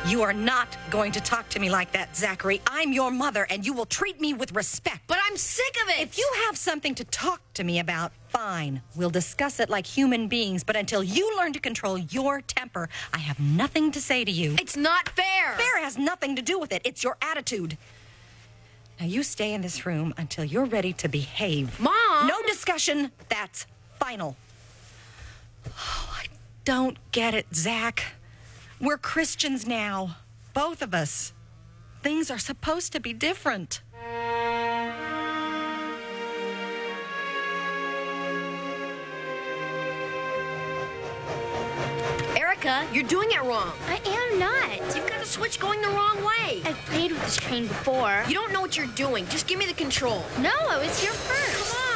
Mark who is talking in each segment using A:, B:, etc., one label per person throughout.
A: You are not going to talk to me like that, Zachary. I'm your mother, and you will treat me with respect.
B: But I'm sick of it!
A: If you have something to talk to me about, fine. We'll discuss it like human beings, but until you learn to control your temper, I have nothing to say to you.
B: It's not fair!
A: Fair has nothing to do with it. It's your attitude. Now, you stay in this room until you're ready to behave.
B: Mom!
A: No discussion. That's final. Oh, I don't get it, Zach. We're Christians now. Both of us. Things are supposed to be different.
B: Erica, you're doing it wrong.
C: I am not.
B: You've got the switch going the wrong way.
C: I've played with this train before.
B: You don't know what you're doing. Just give me the control.
C: No, I was here first.
B: Come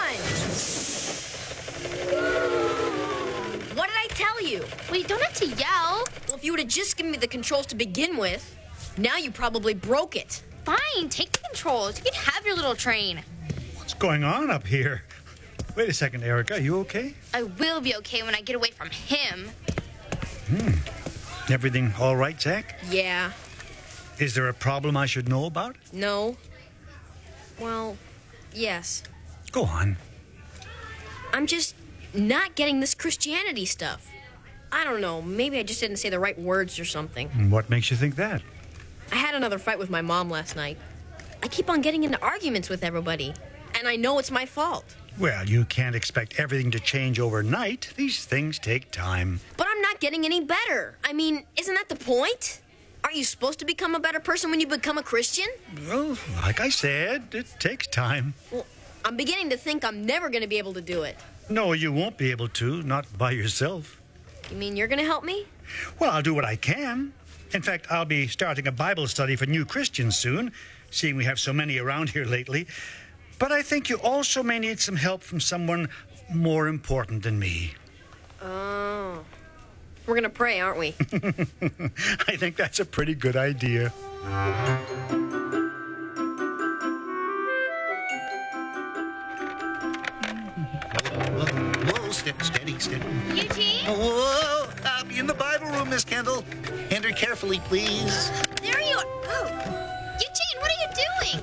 B: on. What did I tell you?
C: Well, you don't have to yell.
B: Well, if you would have just given me the controls to begin with, now you probably broke it.
C: Fine, take the controls. You can have your little train.
D: What's going on up here? Wait a second, Erica. Are you okay?
C: I will be okay when I get away from him.
D: Everything all right, Zach?
B: Yeah.
D: Is there a problem I should know about?
B: No. Well, yes.
D: Go on.
B: I'm just not getting this Christianity stuff. I don't know. Maybe I just didn't say the right words or something.
D: What makes you think that?
B: I had another fight with my mom last night. I keep on getting into arguments with everybody, and I know it's my fault.
D: Well, you can't expect everything to change overnight. These things take time.
B: But I'm not getting any better. I mean, isn't that the point? Aren't you supposed to become a better person when you become a Christian?
D: Well, like I said, it takes time.
B: Well, I'm beginning to think I'm never going to be able to do it.
D: No, you won't be able to, not by yourself.
B: You mean you're going to help me?
D: Well, I'll do what I can. In fact, I'll be starting a Bible study for new Christians soon, seeing we have so many around here lately. But I think you also may need some help from someone more important than me.
B: Oh. We're going to pray, aren't we?
D: I think that's a pretty good idea.
E: Whoa, steady.
C: Eugene?
E: Whoa, I'll be in the Bible room, Miss Kendall. Enter carefully, please.
C: There you are. Oh. Eugene, what are you doing?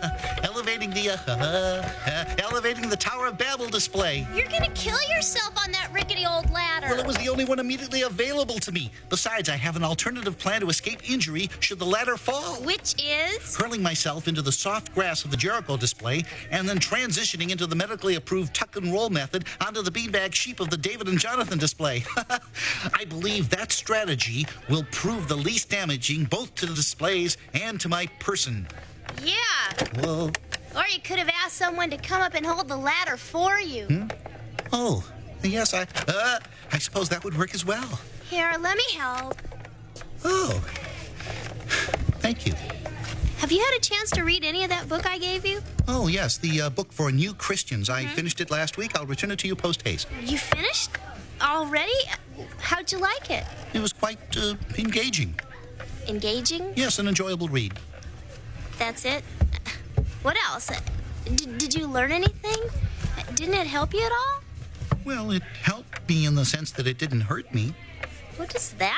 E: Elevating the Tower of Babel display.
C: You're gonna kill yourself on that rickety old ladder.
E: Well, it was the only one immediately available to me. Besides, I have an alternative plan to escape injury should the ladder fall.
C: Which is?
E: Hurling myself into the soft grass of the Jericho display and then transitioning into the medically approved tuck and roll method onto the beanbag sheep of the David and Jonathan display. I believe that strategy will prove the least damaging both to the displays and to my person.
C: Yeah.
E: Whoa.
C: Or you could have asked someone to come up and hold the ladder for you.
E: Oh, yes, I suppose that would work as well.
C: Here, let me help.
E: Oh, thank you.
C: Have you had a chance to read any of that book I gave you?
E: Oh, yes, the book for new Christians. I finished it last week. I'll return it to you post-haste.
C: You finished? Already? How'd you like it?
E: It was quite engaging.
C: Engaging?
E: Yes, an enjoyable read.
C: That's it? What else? Did you learn anything? Didn't it help you at all?
E: Well, it helped me in the sense that it didn't hurt me.
C: What does that